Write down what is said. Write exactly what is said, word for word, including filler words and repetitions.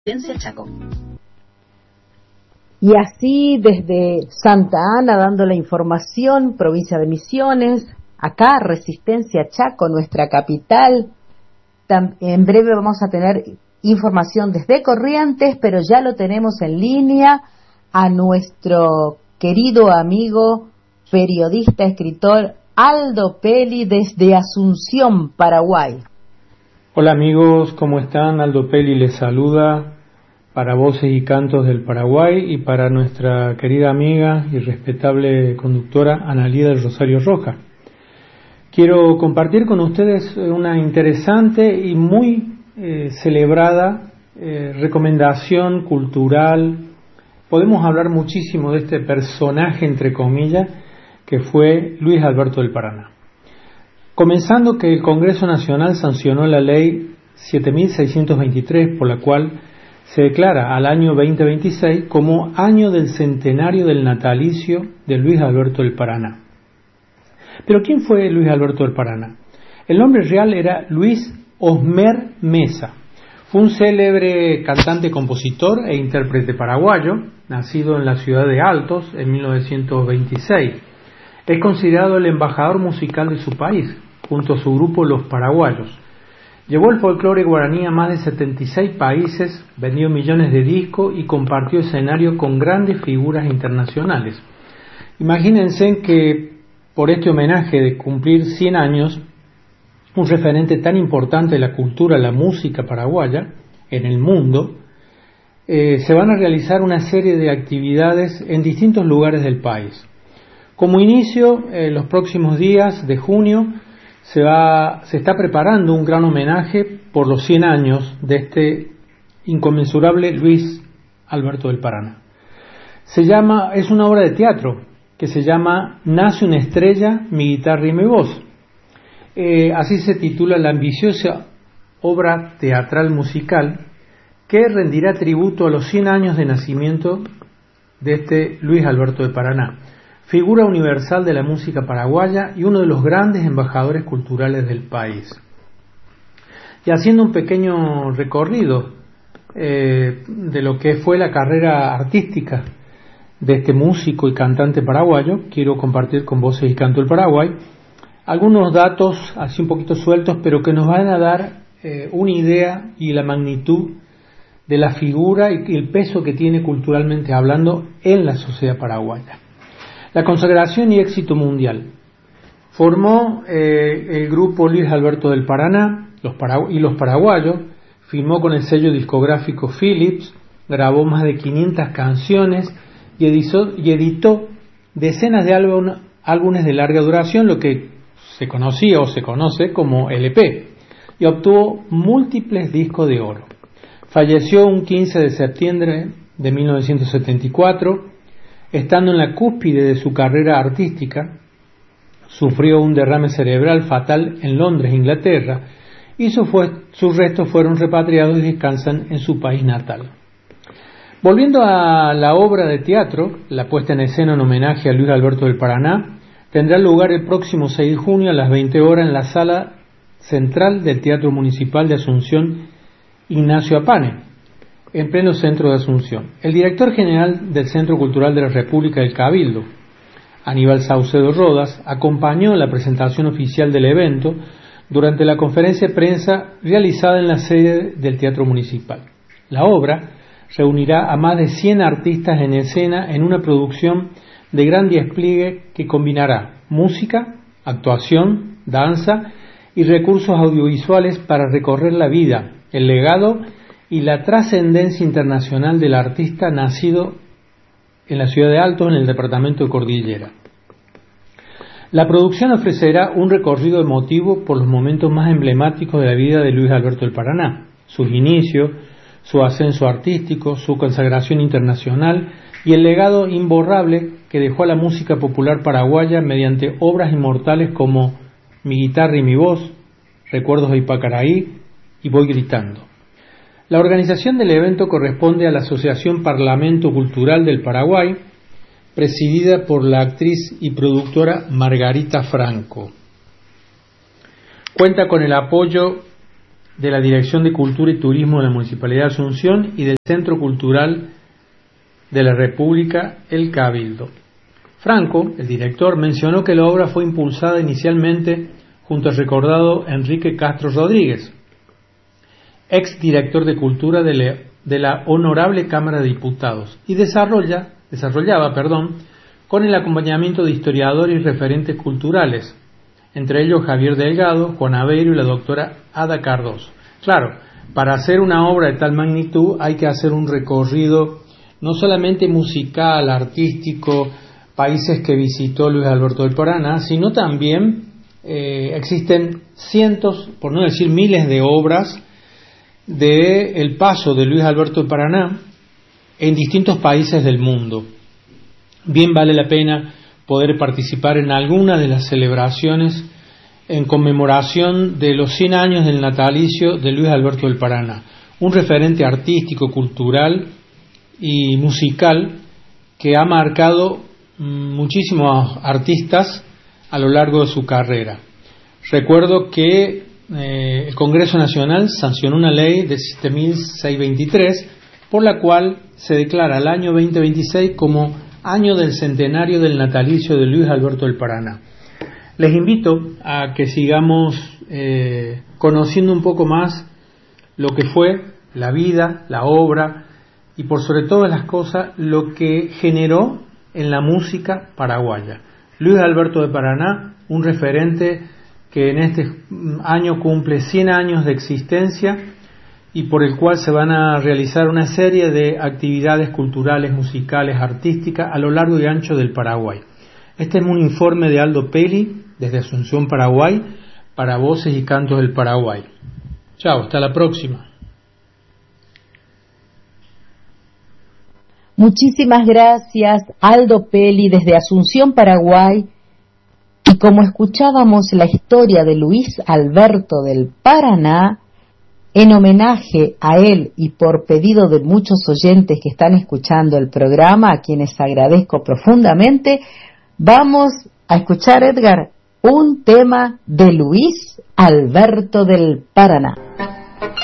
Resistencia Chaco. Y así desde Santa Ana dando la información, provincia de Misiones, acá Resistencia Chaco, nuestra capital. En breve vamos a tener información desde Corrientes, pero ya lo tenemos en línea a nuestro querido amigo, periodista, escritor Aldo Peli desde Asunción, Paraguay. Hola amigos, ¿cómo están? Aldo Peli les saluda para Voces y Cantos del Paraguay y para nuestra querida amiga y respetable conductora Analía del Rosario Roja. Quiero compartir con ustedes una interesante y muy eh, celebrada eh, recomendación cultural. Podemos hablar muchísimo de este personaje, entre comillas, que fue Luis Alberto del Paraná. Comenzando que el Congreso Nacional sancionó la ley siete mil seiscientos veintitrés, por la cual se declara al año veinte veintiséis como año del centenario del natalicio de Luis Alberto del Paraná. Pero ¿quién fue Luis Alberto del Paraná? El nombre real era Luis Osmer Mesa. Fue un célebre cantante, compositor e intérprete paraguayo, nacido en la ciudad de Altos en mil novecientos veintiséis. Es considerado el embajador musical de su país, junto a su grupo Los Paraguayos. Llevó el folclore guaraní a más de setenta y seis países, vendió millones de discos y compartió escenario con grandes figuras internacionales. Imagínense que por este homenaje de cumplir cien años, un referente tan importante de la cultura, la música paraguaya en el mundo, eh, se van a realizar una serie de actividades en distintos lugares del país. Como inicio, en eh, los próximos días de junio se, va, se está preparando un gran homenaje por los cien años de este inconmensurable Luis Alberto del Paraná. Se llama, es una obra de teatro que se llama Nace una estrella, mi guitarra y mi voz. Eh, así se titula la ambiciosa obra teatral musical que rendirá tributo a los cien años de nacimiento de este Luis Alberto del Paraná, figura universal de la música paraguaya y uno de los grandes embajadores culturales del país. Y haciendo un pequeño recorrido eh, de lo que fue la carrera artística de este músico y cantante paraguayo, quiero compartir con Voces y Canto del Paraguay algunos datos así un poquito sueltos, pero que nos van a dar eh, una idea y la magnitud de la figura y el peso que tiene culturalmente hablando en la sociedad paraguaya. La consagración y éxito mundial. Formó eh, el grupo Luis Alberto del Paraná los Paragu- y los paraguayos, firmó con el sello discográfico Philips, grabó más de quinientas canciones y editó, y editó decenas de álbum, álbumes de larga duración, lo que se conocía o se conoce como L P, y obtuvo múltiples discos de oro. Falleció un quince de septiembre de mil novecientos setenta y cuatro, estando en la cúspide de su carrera artística. Sufrió un derrame cerebral fatal en Londres, Inglaterra, y su fue, sus restos fueron repatriados y descansan en su país natal. Volviendo a la obra de teatro, la puesta en escena en homenaje a Luis Alberto del Paraná tendrá lugar el próximo seis de junio a las veinte horas en la sala central del Teatro Municipal de Asunción Ignacio Apane, en pleno centro de Asunción. El director general del Centro Cultural de la República del Cabildo, Aníbal Saucedo Rodas, acompañó la presentación oficial del evento durante la conferencia de prensa realizada en la sede del Teatro Municipal. La obra reunirá a más de cien artistas en escena en una producción de gran despliegue que combinará música, actuación, danza y recursos audiovisuales para recorrer la vida, el legado y la trascendencia internacional del artista nacido en la ciudad de Altos, en el departamento de Cordillera. La producción ofrecerá un recorrido emotivo por los momentos más emblemáticos de la vida de Luis Alberto del Paraná, sus inicios, su ascenso artístico, su consagración internacional y el legado imborrable que dejó a la música popular paraguaya mediante obras inmortales como Mi guitarra y mi voz, Recuerdos de Ipacaraí y Voy gritando. La organización del evento corresponde a la Asociación Parlamento Cultural del Paraguay, presidida por la actriz y productora Margarita Franco. Cuenta con el apoyo de la Dirección de Cultura y Turismo de la Municipalidad de Asunción y del Centro Cultural de la República, el Cabildo. Franco, el director, mencionó que la obra fue impulsada inicialmente junto al recordado Enrique Castro Rodríguez, ex director de Cultura de la, de la Honorable Cámara de Diputados, y desarrolla, desarrollaba perdón, con el acompañamiento de historiadores y referentes culturales, entre ellos Javier Delgado, Juan Aveiro y la doctora Ada Cardoso. Claro, para hacer una obra de tal magnitud hay que hacer un recorrido no solamente musical, artístico, países que visitó Luis Alberto del Paraná, sino también eh, existen cientos, por no decir miles de obras de el paso de Luis Alberto del Paraná en distintos países del mundo. Bien vale la pena poder participar en alguna de las celebraciones en conmemoración de los cien años del natalicio de Luis Alberto del Paraná, un referente artístico, cultural y musical que ha marcado muchísimos artistas a lo largo de su carrera. Recuerdo que eh, el Congreso Nacional sancionó una ley de siete mil seiscientos veintitrés por la cual se declara el año veinte veintiséis como año del centenario del natalicio de Luis Alberto del Paraná. Les invito a que sigamos eh, conociendo un poco más lo que fue la vida, la obra y por sobre todas las cosas lo que generó en la música paraguaya. Luis Alberto de Paraná, un referente que en este año cumple cien años de existencia y por el cual se van a realizar una serie de actividades culturales, musicales, artísticas a lo largo y ancho del Paraguay. Este es un informe de Aldo Peli desde Asunción, Paraguay, para Voces y Cantos del Paraguay. Chao, hasta la próxima. Muchísimas gracias, Aldo Peli, desde Asunción, Paraguay. Y como escuchábamos la historia de Luis Alberto del Paraná, en homenaje a él y por pedido de muchos oyentes que están escuchando el programa, a quienes agradezco profundamente, vamos a escuchar, Edgar, un tema de Luis Alberto del Paraná.